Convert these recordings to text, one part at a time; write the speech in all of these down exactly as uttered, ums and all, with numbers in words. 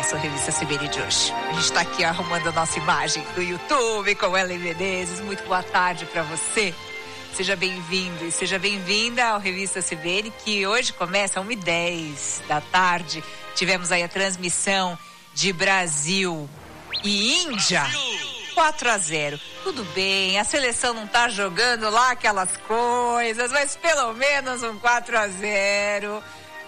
nosso Revista C B N de hoje. A gente está aqui arrumando a nossa imagem do YouTube com Ellen Menezes. Muito boa tarde para você. Seja bem-vindo e seja bem-vinda ao Revista C B N, que hoje começa às uma e dez da tarde. Tivemos aí a transmissão de Brasil e Índia. quatro a zero. Tudo bem, a seleção não tá jogando lá aquelas coisas, mas pelo menos um quatro a zero.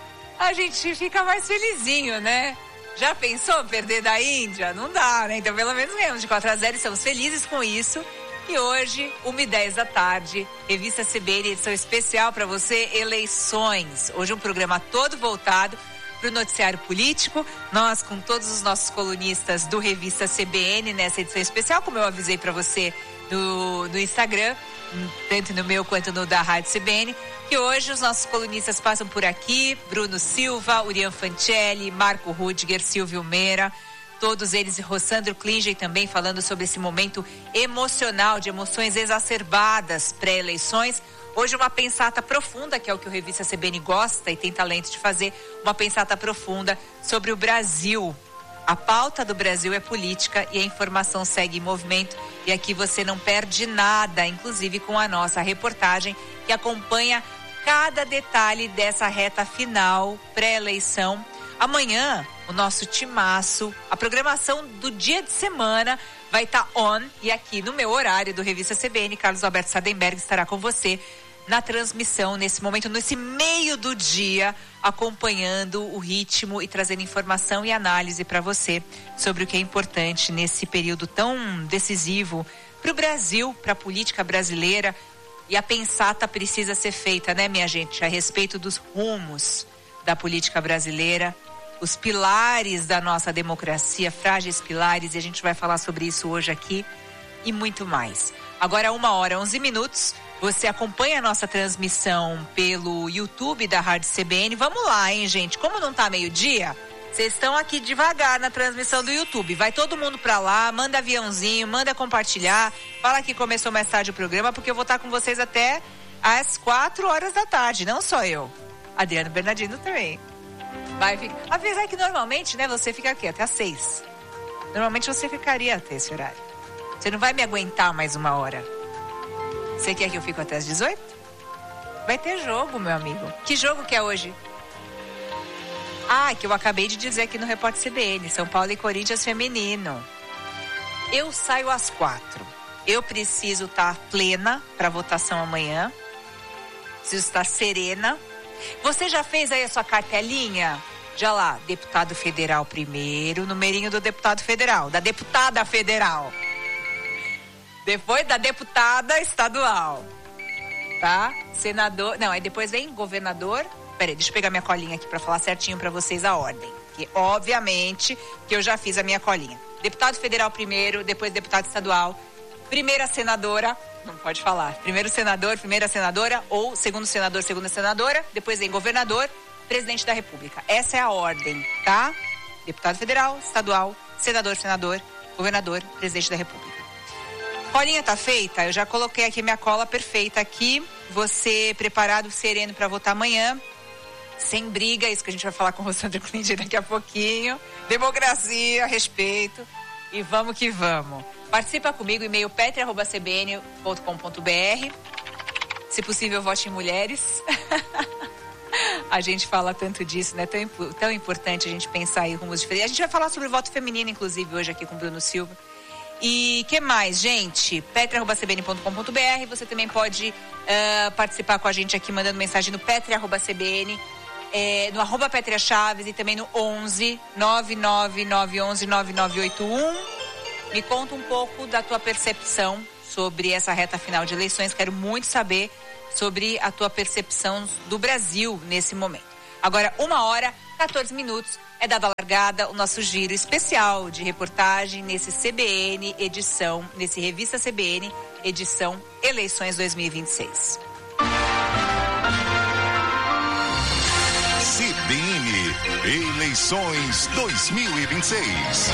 A gente fica mais felizinho, né? Já pensou perder da Índia? Não dá, né? Então pelo menos ganhamos de quatro a zero e estamos felizes com isso. E hoje, uma e dez da tarde, Revista C B N, edição especial para você, eleições. Hoje um programa todo voltado para o noticiário político. Nós, com todos os nossos colunistas do Revista C B N, nessa edição especial, como eu avisei para você no, no Instagram, tanto no meu quanto no da Rádio C B N, que hoje os nossos colunistas passam por aqui: Bruno Silva, Urian Fancelli, Marco Rudiger, Silvio Meira, todos eles, e Rossandro Klinger também, falando sobre esse momento emocional, de emoções exacerbadas pré-eleições. Hoje uma pensata profunda, que é o que o Revista C B N gosta e tem talento de fazer, uma pensata profunda sobre o Brasil. A pauta do Brasil é política e a informação segue em movimento, e aqui você não perde nada, inclusive com a nossa reportagem que acompanha cada detalhe dessa reta final pré-eleição. Amanhã, o nosso timaço, a programação do dia de semana vai estar tá on, e aqui no meu horário do Revista C B N, Carlos Alberto Sadenberg estará com você na transmissão, nesse momento, nesse meio do dia, acompanhando o ritmo e trazendo informação e análise para você sobre o que é importante nesse período tão decisivo para o Brasil, para a política brasileira. E a pensata precisa ser feita, né, minha gente, a respeito dos rumos da política brasileira, os pilares da nossa democracia, frágeis pilares, e a gente vai falar sobre isso hoje aqui e muito mais. Agora, uma hora, onze minutos, você acompanha a nossa transmissão pelo YouTube da Rádio C B N. Vamos lá, hein, gente? Como não tá meio-dia, vocês estão aqui devagar na transmissão do YouTube. Vai todo mundo pra lá, manda aviãozinho, manda compartilhar, fala que começou mais tarde o programa, porque eu vou estar com vocês até às quatro horas da tarde, não só eu. Adriano Bernardino também. Vai ficar. Apesar que normalmente, né, você fica aqui até às seis. Normalmente você ficaria até esse horário. Você não vai me aguentar mais uma hora. Você quer que eu fique até às dezoito? Vai ter jogo, meu amigo. Que jogo que é hoje? Ah, que eu acabei de dizer aqui no Repórter C B N. São Paulo e Corinthians feminino. Eu saio às quatro. Eu preciso estar plena para votação amanhã. Preciso estar serena. Você já fez aí a sua cartelinha? Já lá, deputado federal primeiro, numerinho do deputado federal, da deputada federal. Depois da deputada estadual, tá? Senador, não, aí depois vem governador. Peraí, deixa eu pegar minha colinha aqui para falar certinho para vocês a ordem. Que obviamente que eu já fiz a minha colinha. Deputado federal primeiro, depois deputado estadual, primeira senadora, não pode falar, primeiro senador, primeira senadora, ou segundo senador, segunda senadora, depois vem governador, presidente da república. Essa é a ordem, tá? Deputado federal, estadual, senador, senador, governador, presidente da república. Colinha tá feita? Eu já coloquei aqui minha cola perfeita aqui. Você preparado, sereno para votar amanhã. Sem briga, isso que a gente vai falar com o Rossandro Klinger daqui a pouquinho. Democracia, respeito. E vamos que vamos. Participa comigo, e-mail petri arroba c b n ponto com ponto b r. Se possível, vote em mulheres. A gente fala tanto disso, né? Tão, tão importante a gente pensar em rumos diferentes. A gente vai falar sobre o voto feminino, inclusive, hoje aqui com o Bruno Silva. E que mais, gente? petri arroba c b n ponto com ponto b r. Você também pode uh, participar com a gente aqui, mandando mensagem no petri arroba c b n, é, no arroba Petria Chaves, e também no onze nove nove nove um um nove nove oito um. Me conta um pouco da tua percepção sobre essa reta final de eleições. Quero muito saber sobre a tua percepção do Brasil nesse momento. Agora, uma hora, quatorze minutos. É dada a largada o nosso giro especial de reportagem nesse C B N edição, nesse Revista C B N edição Eleições dois mil e vinte e seis. C B N Eleições dois mil e vinte e seis.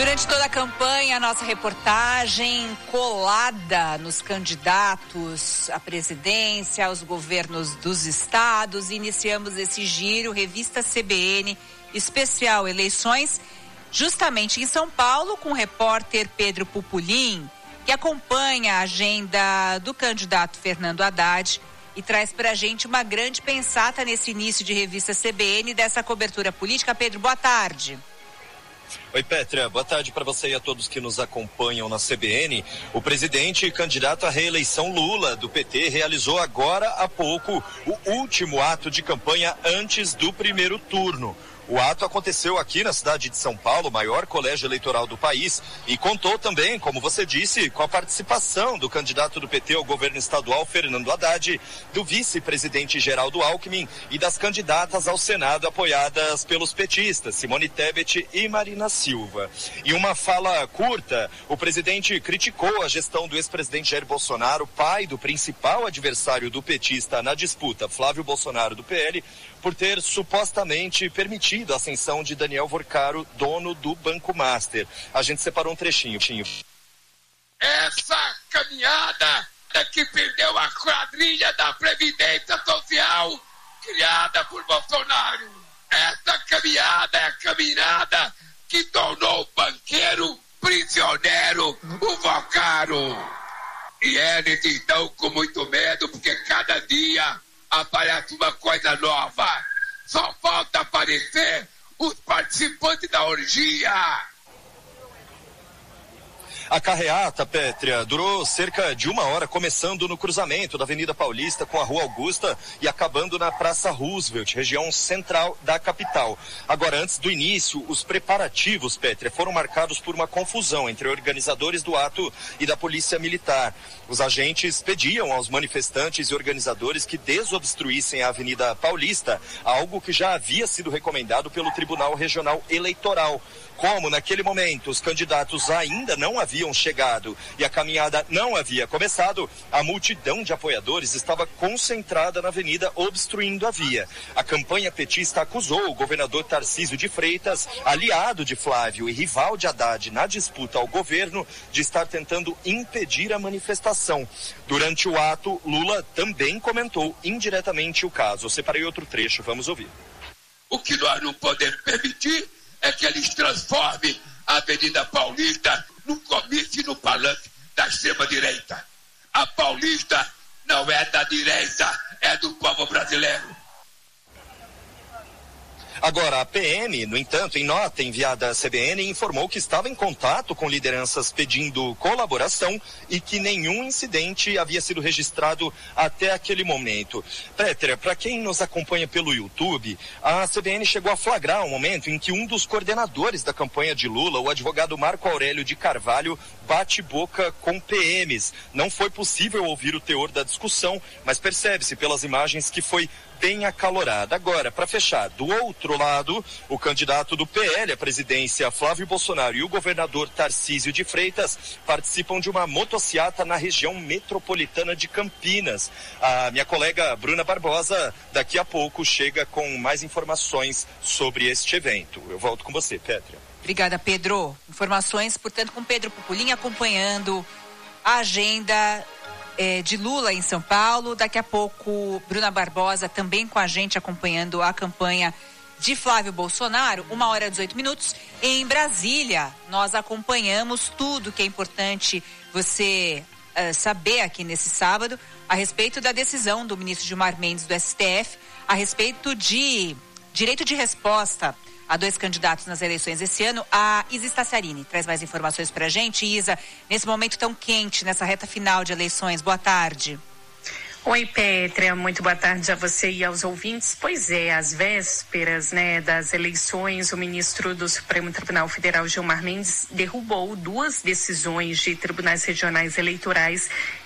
Durante toda a campanha, a nossa reportagem colada nos candidatos à presidência, aos governos dos estados. Iniciamos esse giro, revista C B N, especial eleições, justamente em São Paulo, com o repórter Pedro Pupulim, que acompanha a agenda do candidato Fernando Haddad e traz pra gente uma grande pensata nesse início de revista C B N dessa cobertura política. Pedro, boa tarde. Oi, Pétria, boa tarde para você e a todos que nos acompanham na C B N. O presidente e candidato à reeleição Lula, do P T, realizou agora há pouco o último ato de campanha antes do primeiro turno. O ato aconteceu aqui na cidade de São Paulo, o maior colégio eleitoral do país, e contou também, como você disse, com a participação do candidato do P T ao governo estadual, Fernando Haddad, do vice-presidente Geraldo Alckmin e das candidatas ao Senado apoiadas pelos petistas, Simone Tebet e Marina Silva. Em uma fala curta, o presidente criticou a gestão do ex-presidente Jair Bolsonaro, pai do principal adversário do petista na disputa, Flávio Bolsonaro, do P L, por ter supostamente permitido a ascensão de Daniel Vorcaro, dono do Banco Master. A gente separou um trechinho. Essa caminhada é que perdeu a quadrilha da Previdência Social criada por Bolsonaro. Essa caminhada é a caminhada que tornou o banqueiro prisioneiro, o Vorcaro. E eles estão com muito medo porque cada dia aparece uma coisa nova. Só falta aparecer os participantes da orgia. A carreata, Pétria, durou cerca de uma hora, começando no cruzamento da Avenida Paulista com a Rua Augusta e acabando na Praça Roosevelt, região central da capital. Agora, antes do início, os preparativos, Pétria, foram marcados por uma confusão entre organizadores do ato e da Polícia Militar. Os agentes pediam aos manifestantes e organizadores que desobstruíssem a Avenida Paulista, algo que já havia sido recomendado pelo Tribunal Regional Eleitoral. Como, naquele momento, os candidatos ainda não haviam chegado e a caminhada não havia começado, a multidão de apoiadores estava concentrada na avenida, obstruindo a via. A campanha petista acusou o governador Tarcísio de Freitas, aliado de Flávio e rival de Haddad na disputa ao governo, de estar tentando impedir a manifestação. Durante o ato, Lula também comentou indiretamente o caso. Eu separei outro trecho, vamos ouvir. O que nós não podemos permitir é que eles transformem a Avenida Paulista num comício e no palanque da extrema-direita. A Paulista não é da direita, é do povo brasileiro. Agora, a P M, no entanto, em nota enviada à C B N, informou que estava em contato com lideranças pedindo colaboração e que nenhum incidente havia sido registrado até aquele momento. Pétria, para quem nos acompanha pelo YouTube, a C B N chegou a flagrar um momento em que um dos coordenadores da campanha de Lula, o advogado Marco Aurélio de Carvalho, bate boca com P Ms. Não foi possível ouvir o teor da discussão, mas percebe-se pelas imagens que foi bem acalorada. Agora, para fechar, do outro lado, o candidato do P L à presidência, Flávio Bolsonaro, e o governador Tarcísio de Freitas participam de uma motociata na região metropolitana de Campinas. A minha colega Bruna Barbosa, daqui a pouco, chega com mais informações sobre este evento. Eu volto com você, Pétria. Obrigada, Pedro. Informações, portanto, com Pedro Pupulim acompanhando a agenda É, de Lula em São Paulo. Daqui a pouco, Bruna Barbosa também com a gente acompanhando a campanha de Flávio Bolsonaro. Uma hora e dezoito minutos. Em Brasília, nós acompanhamos tudo que é importante você uh, saber aqui nesse sábado a respeito da decisão do ministro Gilmar Mendes do S T F a respeito de direito de resposta a dois candidatos nas eleições esse ano. A Isa Staciarini traz mais informações pra gente. Isa, nesse momento tão quente, nessa reta final de eleições, boa tarde. Oi, Pétria, muito boa tarde a você e aos ouvintes. Pois é, às vésperas, né, das eleições, o ministro do Supremo Tribunal Federal, Gilmar Mendes, derrubou duas decisões de tribunais regionais eleitorais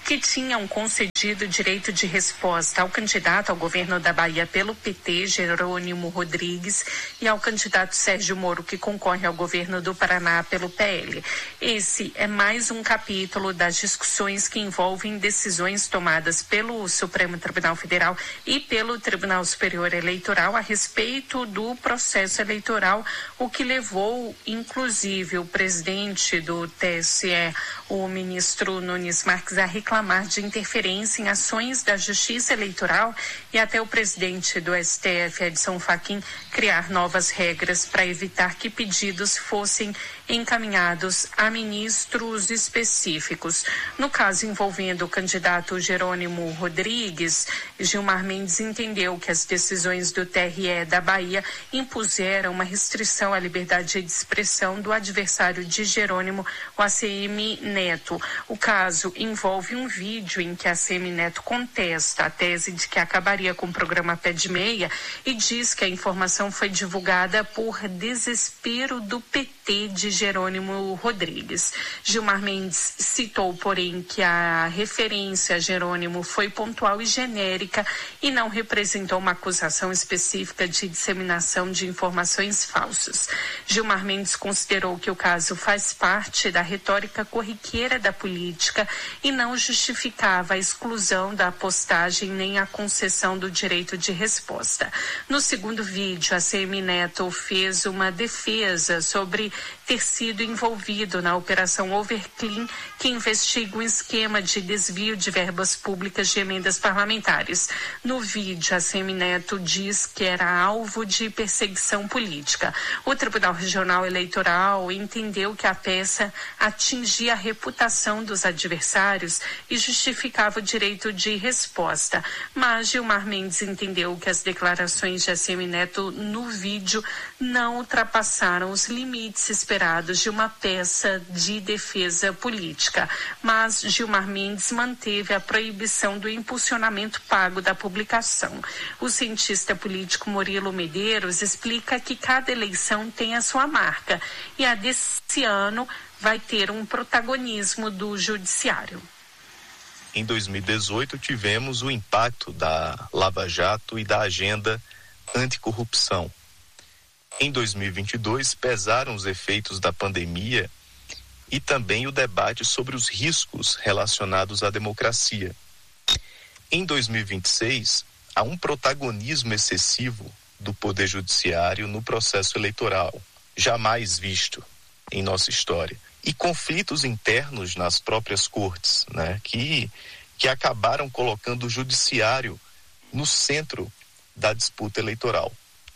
que tinham concedido direito de resposta ao candidato ao governo da Bahia pelo P T, Jerônimo Rodrigues, e ao candidato Sérgio Moro, que concorre ao governo do Paraná pelo P L. Esse é mais um capítulo das discussões que envolvem decisões tomadas pelo Supremo Tribunal Federal e pelo Tribunal Superior Eleitoral a respeito do processo eleitoral, o que levou, inclusive, o presidente do T S E, o ministro Nunes Marques, a reclamar de interferência em ações da Justiça Eleitoral e até o presidente do S T F, Edson Fachin, criar novas regras para evitar que pedidos fossem encaminhados a ministros específicos. No caso envolvendo o candidato Jerônimo Rodrigues, Gilmar Mendes entendeu que as decisões do T R E da Bahia impuseram uma restrição à liberdade de expressão do adversário de Jerônimo, o A C M Neto. O caso envolve um vídeo em que a A C M Neto contesta a tese de que acabaria com o programa Pé de Meia e diz que a informação foi divulgada por desespero do P T de Jerônimo Rodrigues. Gilmar Mendes citou, porém, que a referência a Jerônimo foi pontual e genérica e não representou uma acusação específica de disseminação de informações falsas. Gilmar Mendes considerou que o caso faz parte da retórica corriqueira da política e não justificava a exclusão da postagem nem a concessão do direito de resposta. No segundo vídeo, a A C M Neto fez uma defesa sobre ter sido envolvido na Operação Overclean, que investiga um esquema de desvio de verbas públicas de emendas parlamentares. No vídeo, a A C M Neto diz que era alvo de perseguição política. O Tribunal Regional Eleitoral entendeu que a peça atingia a reputação dos adversários e justificava o direito de resposta. Mas Gilmar Mendes entendeu que as declarações de A C M Neto no vídeo não ultrapassaram os limites esperados de uma peça de defesa política. Mas Gilmar Mendes manteve a proibição do impulsionamento pago da publicação. O cientista político Murilo Medeiros explica que cada eleição tem a sua marca e a desse ano vai ter um protagonismo do judiciário. Em dois mil e dezoito, tivemos o impacto da Lava Jato e da agenda anticorrupção. Em dois mil e vinte e dois, pesaram os efeitos da pandemia e também o debate sobre os riscos relacionados à democracia. Em dois mil e vinte e seis, há um protagonismo excessivo do Poder Judiciário no processo eleitoral, jamais visto em nossa história. E conflitos internos nas próprias cortes, né, que, que acabaram colocando o Judiciário no centro da disputa eleitoral.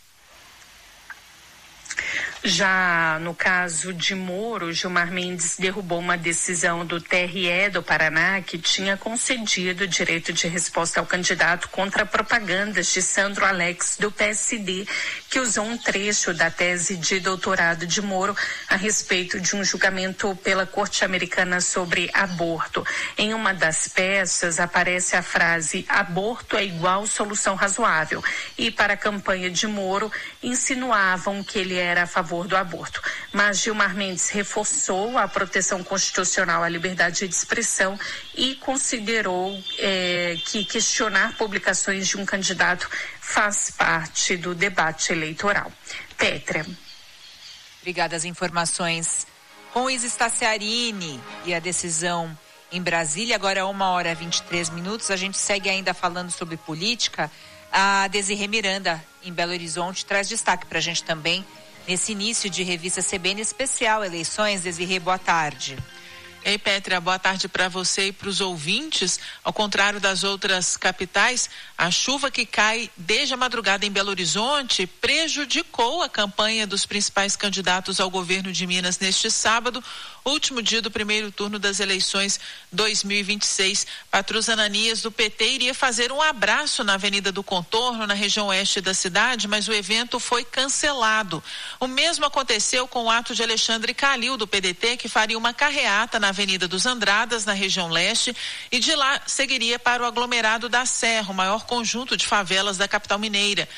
Já no caso de Moro, Gilmar Mendes derrubou uma decisão do T R E do Paraná que tinha concedido direito de resposta ao candidato contra propagandas de Sandro Alex, do P S D, que usou um trecho da tese de doutorado de Moro a respeito de um julgamento pela Corte Americana sobre aborto. Em uma das peças aparece a frase "aborto é igual solução razoável", e para a campanha de Moro insinuavam que ele era a favor do aborto. Mas Gilmar Mendes reforçou a proteção constitucional à liberdade de expressão e considerou eh, que questionar publicações de um candidato faz parte do debate eleitoral. Pétrea. Obrigada. As informações com Isa Staciarini e a decisão em Brasília. Agora uma hora e vinte e três minutos. A gente segue ainda falando sobre política. A Desirê Miranda, em Belo Horizonte, traz destaque para a gente também nesse início de revista C B N especial Eleições. Desirê, boa tarde. Ei, Pétrea, boa tarde para você e para os ouvintes. Ao contrário das outras capitais, a chuva que cai desde a madrugada em Belo Horizonte prejudicou a campanha dos principais candidatos ao governo de Minas neste sábado, último dia do primeiro turno das eleições dois mil e vinte e seis. Patrus Ananias, do P T, iria fazer um abraço na Avenida do Contorno, na região oeste da cidade, mas o evento foi cancelado. O mesmo aconteceu com o ato de Alexandre Calil, do P D T, que faria uma carreata na Avenida dos Andradas, na região leste, e de lá seguiria para o aglomerado da Serra, o maior conjunto de favelas da capital mineira.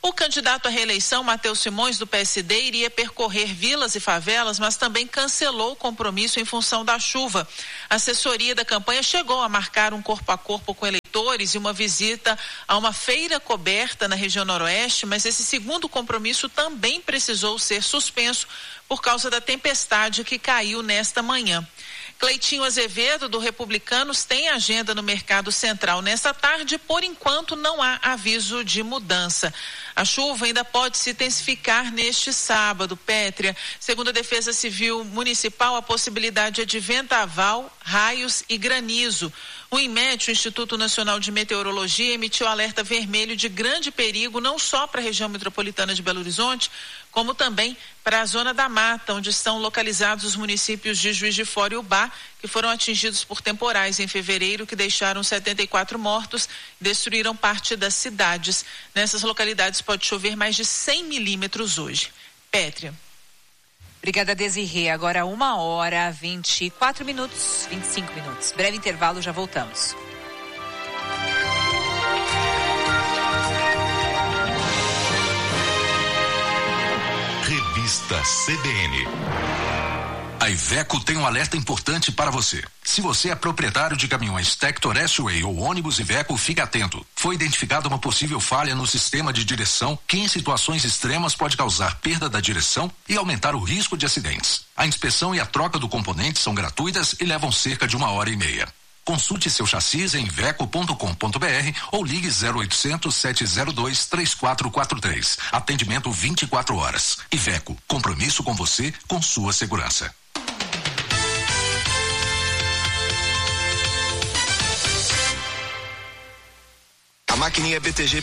O candidato à reeleição, Matheus Simões, do P S D, iria percorrer vilas e favelas, mas também cancelou o compromisso em função da chuva. A assessoria da campanha chegou a marcar um corpo a corpo com eleitores e uma visita a uma feira coberta na região noroeste, mas esse segundo compromisso também precisou ser suspenso por causa da tempestade que caiu nesta manhã. Cleitinho Azevedo, do Republicanos, tem agenda no Mercado Central nesta tarde. Por enquanto, não há aviso de mudança. A chuva ainda pode se intensificar neste sábado, Pétria. Segundo a Defesa Civil Municipal, a possibilidade é de vendaval, raios e granizo. O INMET, o Instituto Nacional de Meteorologia, emitiu alerta vermelho de grande perigo não só para a região metropolitana de Belo Horizonte, como também para a zona da mata, onde estão localizados os municípios de Juiz de Fora e Ubá, que foram atingidos por temporais em fevereiro, que deixaram setenta e quatro mortos e destruíram parte das cidades. Nessas localidades pode chover mais de cem milímetros hoje. Pétria. Obrigada, Desirê. Agora uma hora, vinte e quatro minutos, vinte e cinco minutos. Breve intervalo, já voltamos. Revista C B N. A Iveco tem um alerta importante para você. Se você é proprietário de caminhões Tector S-Way ou ônibus Iveco, fique atento. Foi identificada uma possível falha no sistema de direção que em situações extremas pode causar perda da direção e aumentar o risco de acidentes. A inspeção e a troca do componente são gratuitas e levam cerca de uma hora e meia. Consulte seu chassi em iveco ponto com ponto br ou ligue zero oitocentos, sete zero dois, três quatro quatro três. Atendimento vinte e quatro horas. Iveco, compromisso com você, com sua segurança. A maquininha B T G